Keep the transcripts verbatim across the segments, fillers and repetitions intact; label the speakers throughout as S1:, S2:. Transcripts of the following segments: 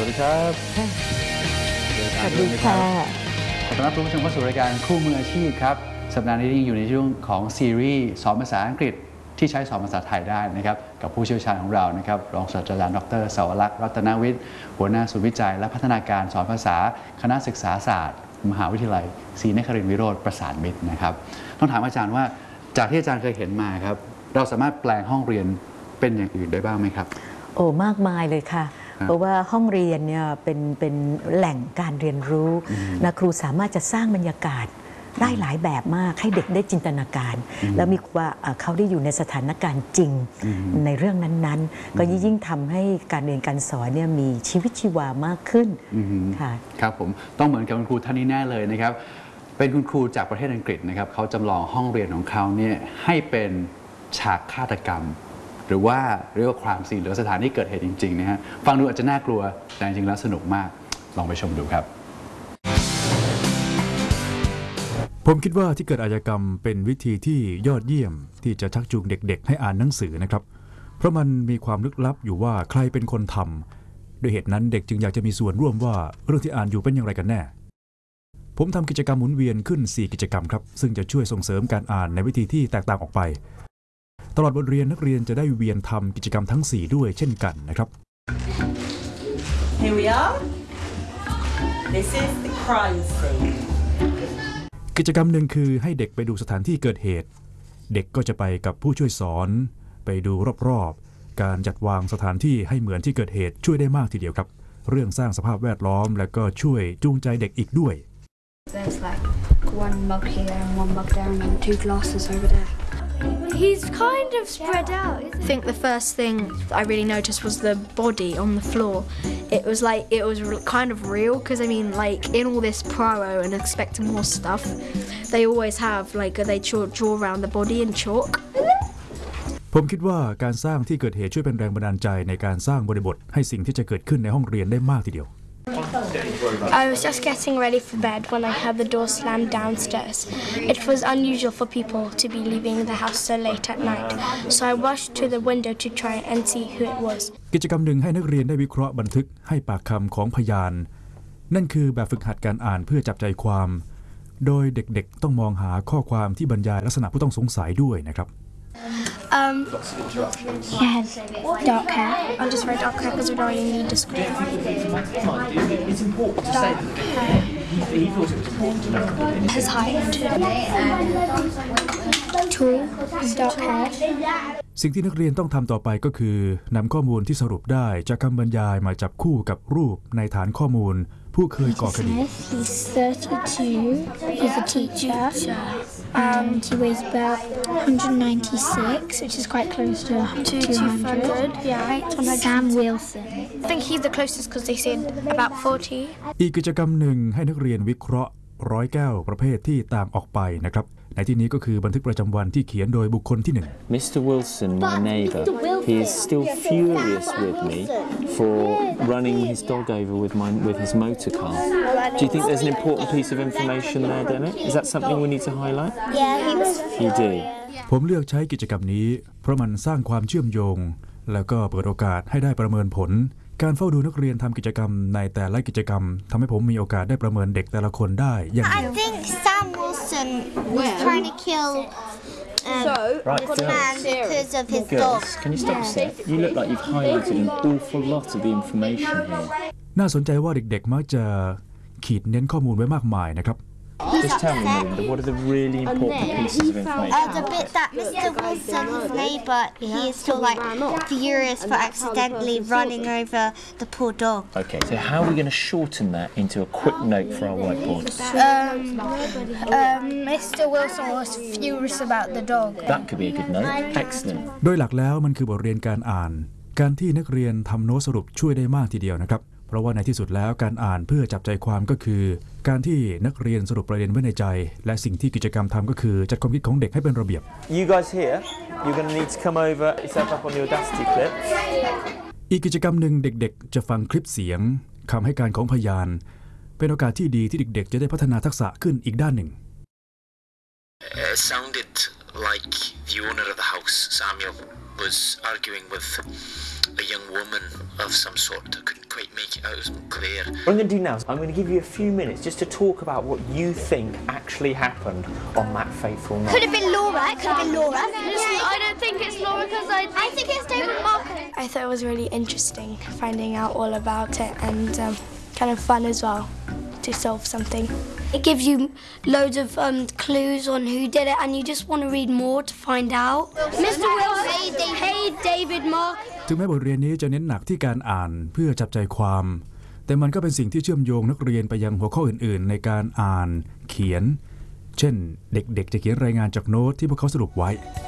S1: วัสดีครับ
S2: สวัสดีค่ะ
S1: ขอต้อนรับคุณผู้ชมเข้าสู่รายการคู่มืออาชีพครับสัปดาห์นี้ยังอยู่ในช่วงของซีรีส์สอนภาษาอังกฤษที่ใช้สอนภาษาไทยได้นะครับกับผู้เชี่ยวชาญของเรานะครับรองศาสตราจารย์ดร.สาวรักษ์รัตนวิทย์หัวหน้าศูนย์วิจัยและพัฒนาการสอนภาษาคณะศึกษาศาสตร์มหาวิทยาลัยศรีนครินทร์วิโรจน์ประสานมิตรนะครับต้องถามอาจารย์ว่าจากที่อาจารย์เคยเห็นมาครับเราสามารถแปลงห้องเรียนเป็นอย่างอื่นได้บ้างไหมครับ
S2: โอ้มากมายเลยค่ะเพราะว่าห้องเรียนเนี่ยเป็นเป็นแหล่งการเรียนรู้นะครูสามารถจะสร้างบรรยากาศได้หลายแบบมากให้เด็กได้จินตนาการแล้วมีว่าเขาได้อยู่ในสถานการณ์จริงในเรื่องนั้นๆก็ยิ่งทำให้การเรียนการสอนเนี่ยมีชีวิตชีวามากขึ้นค่ะ
S1: ครับผมต้องเหมือนกับคุณครูท่านนี้แน่เลยนะครับเป็นคุณครูจากประเทศอังกฤษนะครับเขาจำลองห้องเรียนของเขาเนี่ยให้เป็นฉากฆาตกรรมหรือว่าเรียกว่าความซีนหรือสถานที่เกิดเหตุจริงๆนะฮะฟังดูอาจจะน่ากลัวแต่จริงๆแล้วสนุกมากลองไปชมดูครับ
S3: ผมคิดว่าที่เกิดอาชญากรรมเป็นวิธีที่ยอดเยี่ยมที่จะชักจูงเด็กๆให้อ่านหนังสือนะครับเพราะมันมีความลึกลับอยู่ว่าใครเป็นคนทำด้วยเหตุนั้นเด็กจึงอยากจะมีส่วนร่วมว่าเรื่องที่อ่านอยู่เป็นอย่างไรกันแน่ผมทำกิจกรรมหมุนเวียนขึ้นสี่กิจกรรมครับซึ่งจะช่วยส่งเสริมการอ่านในวิธีที่แตกต่างออกไปตลอดบทเรียนนักเรียนจะได้เวียนทำกิจกรรมทั้งสี่ด้วยเช่นกันนะครับ
S4: Here we are. This is the crime scene.
S3: กิจกรรมหนึ่งคือให้เด็กไปดูสถานที่เกิดเหตุเด็กก็จะไปกับผู้ช่วยสอนไปดูรอบๆการจัดวางสถานที่ให้เหมือนที่เกิดเหตุช่วยได้มากทีเดียวครับเรื่องสร้างสภาพแวดล้อมและก็ช่วยจูงใจเด็กอีกด้วย
S5: There's like one mug here and one mug there and then two glasses over there.He's kind of spread out. I think the first thing I really noticed was the body on the floor. It was like it was kind of real because I mean, like in all this Praro and expecting more stuff, they always have like they draw, draw around the body in chalk.
S3: ผมคิดว่าการสร้างที่เกิดเหตุช่วยเป็นแรงบันดาลใจในการสร้างบริบทให้สิ่งที่จะเกิดขึ้นในห้องเรียนได้มากทีเดียว
S5: I was just getting ready for bed when I heard the door slam downstairs. It was unusual for people to be leaving the house so late at night, so I rushed to the window to try and see who it was.
S3: กิจกรรมหนึ่งให้นักเรียนได้วิเคราะห์บันทึกให้ปากคำของพยานนั่นคือแบบฝึกหัดการอ่านเพื่อจับใจความโดยเด็กๆต้องมองหาข้อความที่บรรยายลักษณะผู้ต้องสงสัยด้วยนะครับ
S5: Um, he has dark hair. I'll just write dark hair because we don't really need description. Dark hair. His height. Tall. Dark hair.
S3: สิ่งที่นักเรียนต้องทำต่อไปก็คือนำข้อมูลที่สรุปได้จากคำบรรยายมาจับคู่กับรูปในฐานข้อมูลผู้เคยก่อคดี
S5: He's thirty-two. He's a teacher. And he weighs about one hundred ninety-six, which is quite close to two hundred. Yeah. Sam Wilson. I think he's the closest because they said about forty.
S3: อีกกิจกรรมหนึ่งให้นักเรียนวิเคราะห์ร้อยแก้วประเภทที่ต่างออกไปนะครับในที่นี้ก็คือบันทึกประจำวันที่เขียนโดยบุคคลที่หนึ่ง
S6: Mister Wilson, my neighbour, he is still furious with me for running his dog over with my with his motor car. Do you think there's an important piece of information there, Dennis? Is that something we need to highlight?
S5: Yeah, he was.
S6: You do.
S3: ผมเลือกใช้กิจกรรมนี้เพราะมันสร้างความเชื่อมโยงแล้วก็เปิดโอกาสให้ได้ประเมินผลการเฝ้าดูนักเรียนทำกิจกรรมในแต่ละกิจกรรมทำให้ผมมีโอกาสได้ประเมินเด็กแต่ละคนได้อย่างดี
S7: I think Sam Wilson was trying to kill um,
S6: Right,
S7: this man because of his dog.
S6: Girls, can you stop a sec? You look like you've highlighted an awful lot of the information here.
S3: น่าสนใจว่าเด็กๆมักจะขีดเน้นข้อมูลไว้มากมายนะครับ
S6: Just tell me, Melinda, what are the really important pieces of information?
S7: Uh, the bit that Mister Wilson's neighbour, he is still like furious for accidentally running over the poor dog.
S6: Okay, so how are we going to shorten that into a quick note for our whiteboard?
S5: Um, um, Mister Wilson was furious about the dog.
S6: That could be a good note. Excellent.
S3: โดยหลักแล้วมันคือบทเรียนการอ่านการที่นักเรียนทำโน้ตสรุปช่วยได้มากทีเดียวนะครับเพราะว่าในที่สุดแล้วการอ่านเพื่อจับใจความก็คือการที่นักเรียนสรุปประเด็นไว้ในใจและสิ่งที่กิจกรรมทำก็คือจัดความคิดของเด็กให้เป็นระเบียบ
S6: You guys here, you're going to need to come over, yourself up on the Audacity clip.
S3: อีกกิจกรรมหนึ่งเด็กๆจะฟังคลิปเสียงคำให้การของพยานเป็นโอกาสที่ดีที่เด็กๆจะได้พัฒนาทักษะขึ้นอีกด้านหนึ่ง
S8: It sounded like the owner of the house, Samuel, was arguing with a young woman of some sort. I couldn't quite make it out clear.
S6: What I'm going to do now is I'm going to give you a few minutes just to talk about what you think actually happened on that fateful night.
S7: Could have been Laura. It could have been Laura.
S5: I don't think it's Laura because I,
S7: I think it's David Markham.
S5: I thought it was really interesting finding out all about it and um, kind of fun as well to solve something.
S9: It gives you loads of um, clues on who did it and you just want to read more to find out. Mister Wilson, hey David Mark.
S3: ถึงแม้บทเรียนนี้จะเน้นหนักที่การอ่านเพื่อจับใจความ แต่มันก็เป็นสิ่งที่เชื่อมโยงนักเรียนไปยังหัวข้ออื่นๆในการอ่านเขียนเช่นเด็กๆจะเขียนรายงานจากโน้ตที่พวกเขาสรุปไว้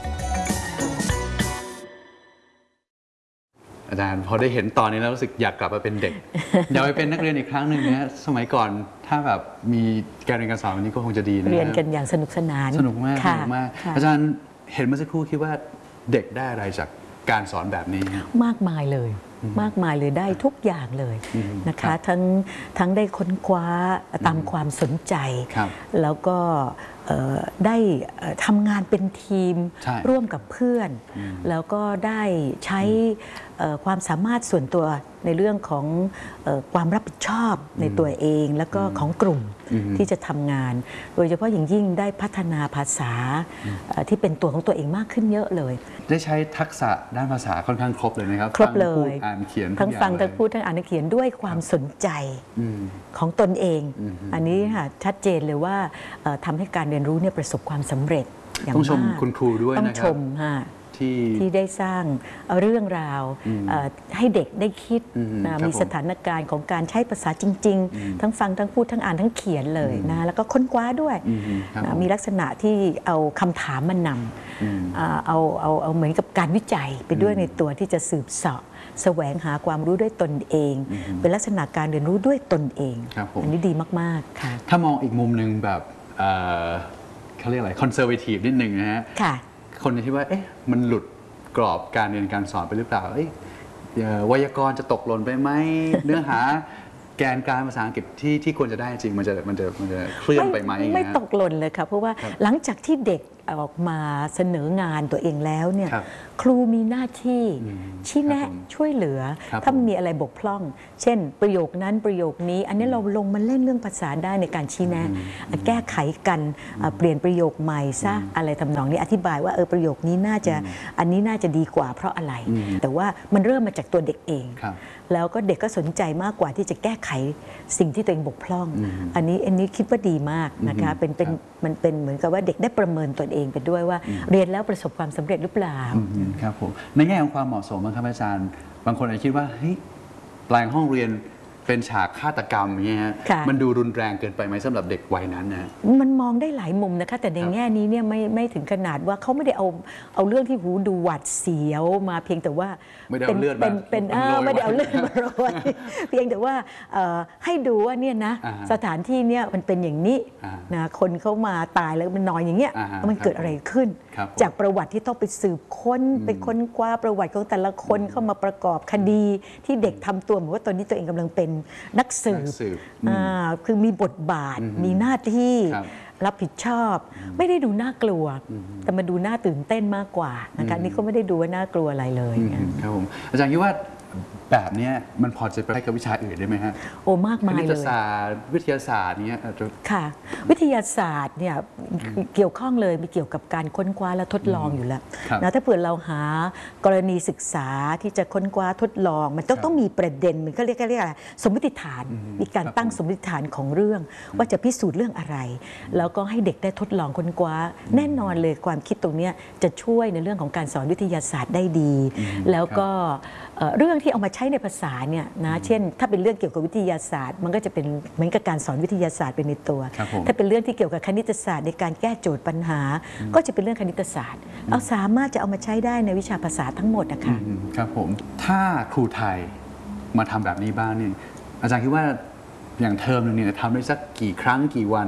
S1: อาจารย์พอได้เห็นตอนนี้แล้วรู้สึกอยากกลับมาเป็นเด็ก อยากไปเป็นนักเรียนอีกครั้งหนึ่งนะสมัยก่อนถ้าแบบมีการเรียนการสอนวันนี้ก็คงจะดีนะ
S2: เรียนกันอย่างสนุกสนาน
S1: สนุกมากสนุกมากอาจารย์เห็นเมื่อสักครู่คิดว่าเด็กได้อะไรจากการสอนแบบนี้
S2: มากมายเลยมากมายเลยได้ทุกอย่างเลยนะคะทั้งทั้งได้ค้นคว้าตามความสนใจแล้วก็ได้ทำงานเป็นทีมร่วมกับเพื่อนแล้วก็ได้ใช้ความสามารถส่วนตัวในเรื่องของความรับผิดชอบในตัวเองแล้วก็ของกลุ่มที่จะทำงานโดยเฉพาะอย่างยิ่งได้พัฒนาภาษาที่เป็นตัวของตัวเองมากขึ้นเยอะเลย
S1: ได้ใช้ทักษะด้านภาษาค่อนข้างครบเลยนะครับ
S2: ครบเลย
S1: อ่านเขียน
S2: ทั้งฟังทั้งพูดทั้งอ่านทั้งเขียนด้วยความสนใจของตนเองอันนี้ค่ะชัดเจนเลยว่าทำให้การเรียนรู้เนี่ยประสบความสำเร็จอย่างมาก
S1: ต้องชมคุณครูด้วยนะครับ
S2: ต้องชมค่ะที่ที่ได้สร้างเรื่องราวให้เด็กได้คิดมีสถานการณ์ของการใช้ภาษาจริงๆทั้งฟังทั้งพูดทั้งอ่านทั้งเขียนเลยนะแล้วก็ค้นคว้าด้วยมีลักษณะที่เอาคำถามมานำเอาเอาเอาเหมือนกับการวิจัยไปด้วยในตัวที่จะสืบเสาะแสวงหาความรู้ด้วยตนเองเป็นลักษณะการเรียนรู้ด้วยตนเองอันนี้ดีมากๆค่ะ
S1: ถ้ามองอีกมุมหนึ่งแบบเขาเรียกอะไรคอนเซอร์เวทีฟนิดหนึ่งนะฮะคนที่ว่าเอ๊ะมันหลุดกรอบการเรียนการสอนไปหรือเปล่าเอ้ยไวยากรณ์จะตกหล่นไปไหม เนื้อหาแกนกลางภาษาอังกฤษที่ที่ควรจะได้จริงมันจะมันจะมันจะเคลื่อนไปไหม
S2: ไม่ตกหล่นเลยค่ะเพราะว่าหลังจากที่เด็กออกมาเสนองานตัวเองแล้วเนี่ยครูมีหน้าที่ชี้แนะช่วยเหลือถ้ามีอะไรบกพร่องเช่นประโยคนั้นประโยคนี้อันนี้เราลงมาเล่นเรื่องภาษาได้ในการชี้แนะแก้ไขกันเปลี่ยนประโยคใหม่ซะอะไรทำนองนี้อธิบายว่าเออประโยคนี้น่าจะอันนี้น่าจะดีกว่าเพราะอะไรแต่ว่ามันเริ่มมาจากตัวเด็กเองแล้วก็เด็กก็สนใจมากกว่าที่จะแก้ไขสิ่งที่ตัวเองบกพร่องอันนี้อันนี้คิดว่าดีมากนะคะเป็นเป็นมันเป็นเหมือนกับว่าเด็กได้ประเมินตัวเองไปด้วยว่าเรียนแล้วประสบความสำเร็จหรือเปล่า
S1: ครับผมในแง่ของความเหมาะสมครับอาจารย์บางคนอาจจะคิดว่าเฮ้ยแปลงห้องเรียนเป็นฉากฆาตกรรมอย่างเงี้ยมันดูรุนแรงเกินไปไหมสำหรับเด็กวัยนั้นนะ
S2: มันมองได้หลายมุมนะคะแต่ในแง่นี้เนี่ยไม่ไม่ถึงขนาดว่าเขาไม่ได้เอาเอาเรื่องที่หูดูหวาดเสียวมาเพียงแต่ว่า
S1: ไม่ได้เอาเลือดมา
S2: เป็นไม่ได้เอาเลือดมาโรยเพียงแต่ว่าให้ดูว่าเนี่ยนะสถานที่เนี่ยมันเป็นอย่างนี้นะคนเขามาตายแล้วมันนอนอย่างเงี้ยมันเกิดอะไรขึ้นจากประวัติที่ต้องไปสืบค้นไปค้นคว้าประวัติของแต่ละคนเข้ามาประกอบคดีที่เด็กทำตัวเหมือนว่าตอนนี้ตัวเองกำลังเป็นนักสืบคือมีบทบาทมีหน้าที่รับผิดชอบไม่ได้ดูน่ากลัวแต่มาดูน่าตื่นเต้นมากกว่านะคะนี่ก็ไม่ได้ดูว่าน่ากลัวอะไรเลย
S1: ครับผมอาจารย์คิดว่าแบบนี้มันพอจะไปใช้กับวิชาอื่นได้ไหมฮะ
S2: โอ้มากมายเลยคณิต
S1: ศาสตร์วิทยาศาสตร์เนี้ย
S2: ค่ะวิทยาศาสตร์เนี่ยเกี่ยวข้องเลยมีเกี่ยวกับการค้นคว้าและทดลองอยู่แล้วนะถ้าเผื่อเราหากรณีศึกษาที่จะค้นคว้าทดลองมันต้องต้องมีประเด็นมันก็เรียกเรียกอะไรสมมติฐานมีการตั้งสมมติฐานของเรื่องว่าจะพิสูจน์เรื่องอะไรแล้วก็ให้เด็กได้ทดลองค้นคว้าแน่นอนเลยความคิดตรงนี้จะช่วยในเรื่องของการสอนวิทยาศาสตร์ได้ดีแล้วก็เรื่องที่เอามาใช้ในภาษาเนี่ยนะเช่นถ้าเป็นเรื่องเกี่ยวกับวิทยาศาสตร์มันก็จะเป็นเหมือนกับการสอนวิทยาศาสตร์เป็นในตัวถ้าเป็นเรื่องที่เกี่ยวกับคณิตศาสตร์ในการแก้โจทย์ปัญหาก็จะเป็นเรื่องคณิตศาสตร์เอาสามารถจะเอามาใช้ได้ในวิชาภาษาทั้งหมดนะคะ
S1: ครับผมถ้าครูไทยมาทำแบบนี้บ้างเนี่ยอาจารย์คิดว่าอย่างเทอมนึงเนี่ยทำได้สักกี่ครั้งกี่วัน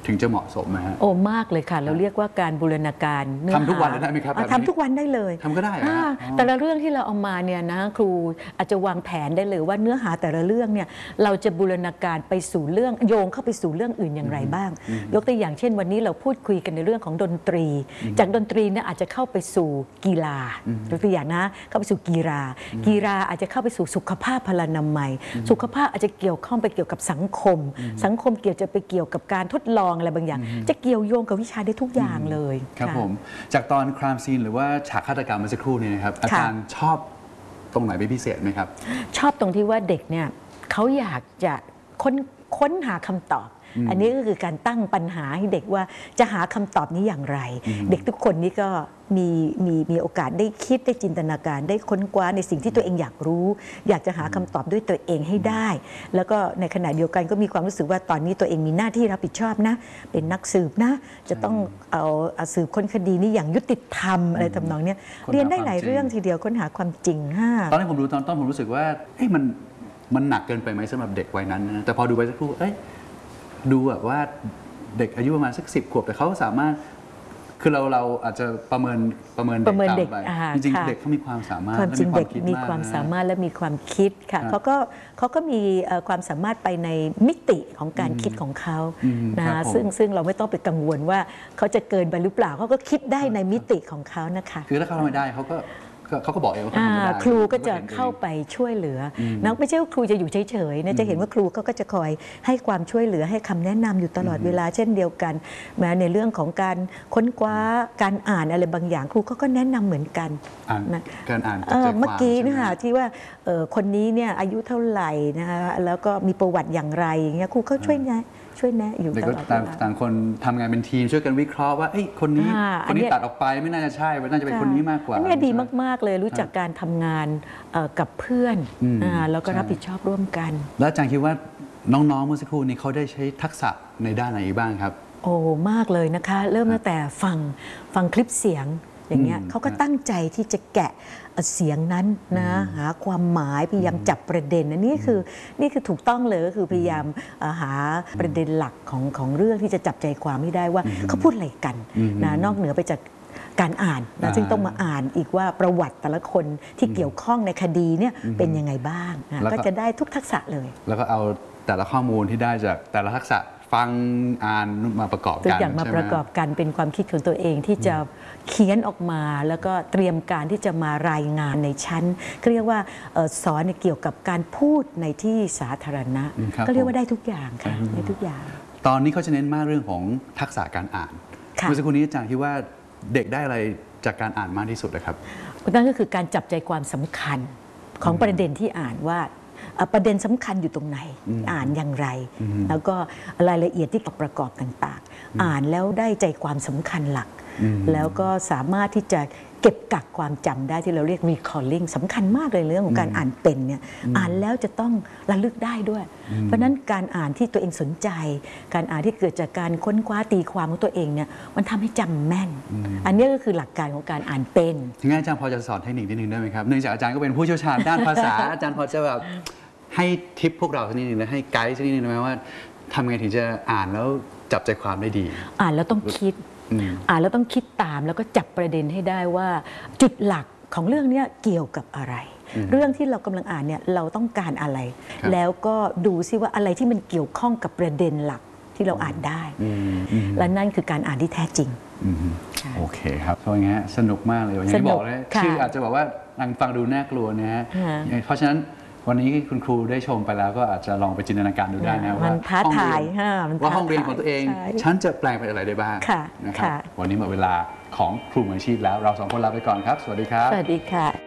S1: ถึงจะเหมาะสมนะฮะ
S2: โอ้มากเลยค่ะเราเรียกว่าการบูรณาการเนื้อหา
S1: ทำทุกวันเลยได้ไหมครับ
S2: ทำทุกวันได้เลย
S1: ทำก็ได้เหรอฮะ
S2: แต่ละเรื่องที่เราเอามาเนี่ยนะครูอาจจะวางแผนได้เลยว่าเนื้อหาแต่ละเรื่องเนี่ยเราจะบูรณาการไปสู่เรื่องโยงเข้าไปสู่เรื่องอื่นอย่างไรบ้างยกตัวอย่างเช่นวันนี้เราพูดคุยกันในเรื่องของดนตรีจากดนตรีเนี่ยอาจจะเข้าไปสู่กีฬายกตัวอย่างนะเข้าไปสู่กีฬากีฬาอาจจะเข้าไปสู่สุขภาพพลานามัยสุขภาพอาจจะเกี่ยวข้องไปเกี่ยวกับสังคมสังคมเกี่ยวจะไปเกี่ยวกับการทดลองอะไรบางอย่างจะเกี่ยวโยงกับวิชาได้ทุกอย่างเลย
S1: ครับผมจากตอนครามซีนหรือว่าฉากฆาตกรรมเมื่อสักครู่นี้นะครับอาจารย์ชอบตรงไหนเป็นพิเศษไหมครับ
S2: ชอบตรงที่ว่าเด็กเนี่ยเขาอยากจะค้นค้นหาคำตอบอันนี้ก็คือการตั้งปัญหาให้เด็กว่าจะหาคำตอบนี้อย่างไรเด็กทุกคนนี้ก็มีมีมีโอกาสได้คิดได้จินตนาการได้ค้นคว้าในสิ่งที่ตัวเองอยากรู้อยากจะหาคำตอบด้วยตัวเองให้ได้แล้วก็ในขณะเดียวกันก็มีความรู้สึกว่าตอนนี้ตัวเองมีหน้าที่รับผิดชอบนะเป็นนักสืบนะจะต้องเอาเอาสืบค้นคดีนี้อย่างยุติธรรมอะไรทำนองนี้เรียนได้หลายเรื่องทีเดียวค้นหาความจริงฮะ
S1: ตอนที่ผมดูตอนต้นผมรู้สึกว่าเฮ้ยมันมันหนักเกินไปไหมสำหรับเด็กวัยนั้นนะแต่พอดูไปสักครู่เอ้ยดูแบบว่าเด็กอายุประมาณสักสิบขวบแต่เขาสามารถคือเราเราอาจจะประเมินประเมินเด็กต่ำไปจริงๆเด็กเขามีความสามารถ
S2: ความจริงเด็กมีความสามารถและมีความคิดค่ะเขาก็เขาก็มีความสามารถไปในมิติของการคิดของเขานะซึ่งซึ่งเราไม่ต้องไปกังวลว่าเขาจะเกินไปหรือเปล่าเขาก็คิดได้ในมิติของเขานะคะ
S1: คือถ้าเขาทำไม่ได้เขาก็เขาก็บอกเองว่า
S2: ครูก็จะเข้าไปช่วยเหลือนะไม่ใช่ว่าครูจะอยู่เฉยๆนะจะเห็นว่าครูเขาก็จะคอยให้ความช่วยเหลือให้คำแนะนำอยู่ตลอดเวลาเช่นเดียวกันแม้ในเรื่องของการค้นคว้าการอ่านอะไรบางอย่างครูเขาก็แนะนำเหมือนกัน
S1: นะการอ่าน
S2: เมื่อกี้นะคะที่ว่าคนนี้เนี่ยอายุเท่าไหร่นะคะแล้วก็มีประวัติอย่างไรอย่างเงี้ยครูเขาช่วยไงช่วยแนะอยู่ตลอดเวลา
S1: ต่างคนทำงานเป็นทีมช่วยกันวิเคราะห์ว่าเอ้ยคนนี้คนนี้ตัดออกไปไม่น่าจะใช่น่าจะเป็นคนนี้มากกว่า
S2: อันนี้ดีมากๆเลยรู้จักการทำงานกับเพื่อนแล้วก็รับผิดชอบร่วมกัน
S1: แล้วอาจารย์คิดว่าน้องๆเมื่อสักครู่นี้เขาได้ใช้ทักษะในด้านไหนบ้างครับ
S2: โอ้มากเลยนะคะเริ่มตั้งแต่ฟังฟังคลิปเสียงอย่างเงี้ยเขาก็ตั้งใจที่จะแกะเสียงนั้นนะหาความหมายพยายามจับประเด็นอันนี้คือนี่คือถูกต้องเลยก็คือพยายามหาประเด็นหลักของของเรื่องที่จะจับใจความให้ได้ว่าเขาพูดอะไรกันนะนอกเหนือไปจากการอ่านนะซึ่งต้องมาอ่านอีกว่าประวัติแต่ละคนที่เกี่ยวข้องในคดีเนี่ยเป็นยังไงบ้างก็จะได้ทุกทักษะเลย
S1: แล้วก็เอาแต่ละข้อมูลที่ได้จากแต่ละทักษะฟังอ่านมาประกอบกัน
S2: ทุกอย่างมาประกอบกันเป็นความคิดของตัวเองที่จะเขียนออกมาแล้วก็เตรียมการที่จะมารายงานในชั้นก็เรียกว่าสอนเกี่ยวกับการพูดในที่สาธารณะก็เรียกว่าได้ทุกอย่างค่ะได้ทุกอย่าง
S1: ตอนนี้เขาจะเน้นมากเรื่องของทักษะการอ่านเมื่อสักครู่นี้อาจารย์คิดว่าเด็กได้อะไรจากการอ่านมากที่สุดเลยครับ
S2: นั่นก็คือการจับใจความสำคัญของประเด็นที่อ่านว่าประเด็นสำคัญอยู่ตรงไหนอ่านอย่างไรแล้วก็รายละเอียดที่ประกอบต่างๆอ่านแล้วได้ใจความสำคัญหลักแล้วก็สามารถที่จะเก็บกักความจำได้ที่เราเรียก recalling สำคัญมากเลยเรื่องของการอ่านเป็นเนี่ยอ่านแล้วจะต้องระลึกได้ด้วย เพราะนั้นการอ่านที่ตัวเองสนใจการอ่านที่เกิดจากการค้นคว้าตีความของตัวเองเนี่ยมันทำให้จำแม่นอันนี้ก็คือหลักการของการอ่านเป็น
S1: งั้นอาจารย์พอจะสอนเทคนิคนิดนึงได้ไหมครับเนื่องจากอาจารย์ก็เป็นผู้เชี่ยวชาญด้านภาษา อาจารย์พอจะแบบให้ทิปพวกเราสักนิดนึงนะให้ไกด์สักนิดนึงได้ไหมว่าทำไงถึงจะอ่านแล้วจับใจความได้ดี
S2: อ่านแล้วต้องคิดอ่านแล้วต้องคิดตามแล้วก็จับประเด็นให้ได้ว่าจุดหลักของเรื่องนี้เกี่ยวกับอะไรเรื่องที่เรากำลังอ่านเนี่ยเราต้องการอะไรแล้วก็ดูซิว่าอะไรที่มันเกี่ยวข้องกับประเด็นหลักที่เราอ่านได้และนั่นคือการอ่านที่แท้จริง
S1: โอเคครับเพราะงั้นสนุกมากเลยอย่างที่บอกเลยชื่ออาจจะบอกว่าฟังดูน่ากลัวนะฮะเพราะฉะนั้นวันนี้คุณครูได้ชมไปแล้วก็อาจจะลองไปจินตนาการดูได้นะว่า
S2: ท้าทาย
S1: ว่าห้องเรียนของตัวเองฉันจะแปลงเป็นอะไรได้บ้างนะครับวันนี้หมดเวลาของครูมืออาชีพแล้วเราสองคนลาไปก่อนครับสวัสดีครับ
S2: สวัสดีค่ะ